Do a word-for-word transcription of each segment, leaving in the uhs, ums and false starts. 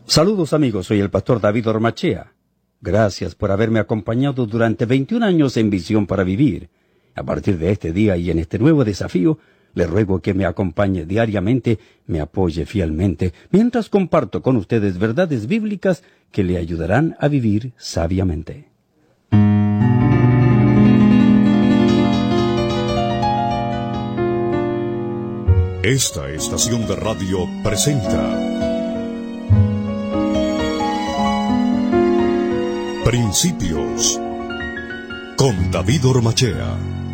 Saludos amigos, soy el pastor David Ormachea. Gracias por haberme acompañado durante veintiún años en Visión para Vivir. A partir de este día y en este nuevo desafío, le ruego que me acompañe diariamente, me apoye fielmente, mientras comparto con ustedes verdades bíblicas que le ayudarán a vivir sabiamente. Esta estación de radio presenta Principios con David Ormachea.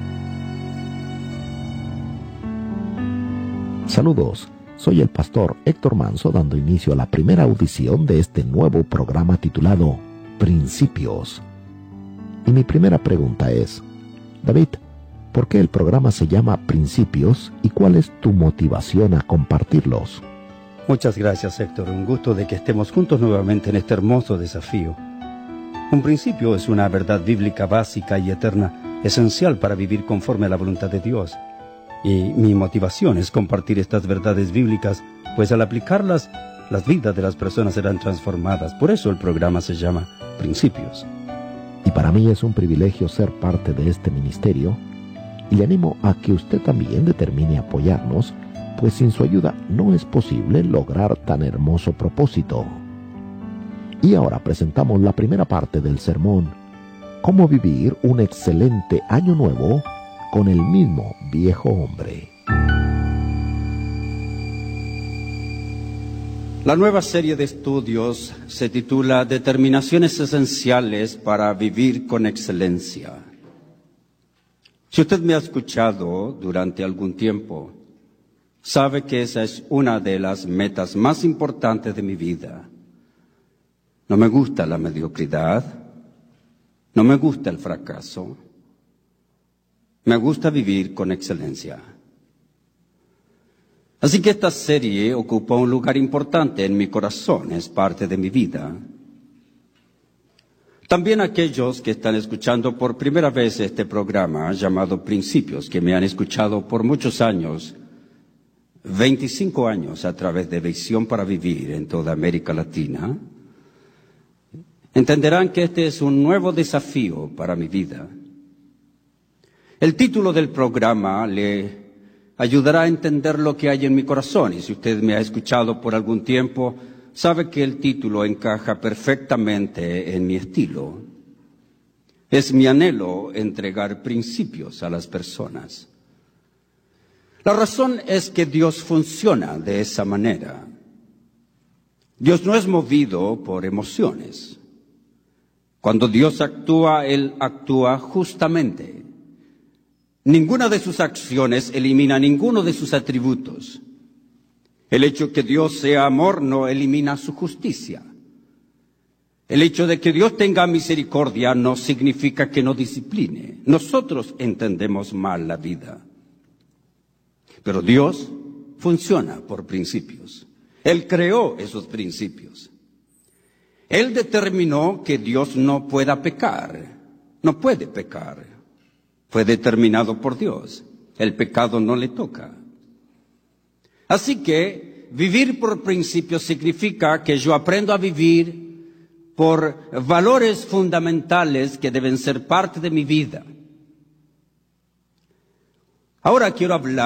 Saludos, soy el pastor Héctor Manso dando inicio a la primera audición de este nuevo programa titulado Principios. Y mi primera pregunta es, David, ¿por qué el programa se llama Principios y cuál es tu motivación a compartirlos? Muchas gracias, Héctor. Un gusto de que estemos juntos nuevamente en este hermoso desafío. Un principio es una verdad bíblica básica y eterna, esencial para vivir conforme a la voluntad de Dios. Y mi motivación es compartir estas verdades bíblicas, pues al aplicarlas, las vidas de las personas serán transformadas. Por eso el programa se llama Principios. Y para mí es un privilegio ser parte de este ministerio, y le animo a que usted también determine apoyarnos, pues sin su ayuda no es posible lograr tan hermoso propósito. Y ahora presentamos la primera parte del sermón, Cómo vivir un excelente año nuevo con el mismo viejo hombre. La nueva serie de estudios se titula Determinaciones esenciales para vivir con excelencia. Si usted me ha escuchado durante algún tiempo, sabe que esa es una de las metas más importantes de mi vida. No me gusta la mediocridad, no me gusta el fracaso, me gusta vivir con excelencia. Así que esta serie ocupa un lugar importante en mi corazón, es parte de mi vida. También aquellos que están escuchando por primera vez este programa llamado Principios, que me han escuchado por muchos años, veinticinco años a través de Visión para Vivir en toda América Latina, entenderán que este es un nuevo desafío para mi vida. El título del programa le ayudará a entender lo que hay en mi corazón, y si usted me ha escuchado por algún tiempo, sabe que el título encaja perfectamente en mi estilo. Es mi anhelo entregar principios a las personas. La razón es que Dios funciona de esa manera. Dios no es movido por emociones. Cuando Dios actúa, Él actúa justamente. Ninguna de sus acciones elimina ninguno de sus atributos. El hecho que Dios sea amor no elimina su justicia. El hecho de que Dios tenga misericordia no significa que no discipline. Nosotros entendemos mal la vida. Pero Dios funciona por principios. Él creó esos principios. Él determinó que Dios no pueda pecar, no puede pecar. Fue determinado por Dios. El pecado no le toca. Así que vivir por principios significa que yo aprendo a vivir por valores fundamentales que deben ser parte de mi vida. Ahora quiero hablar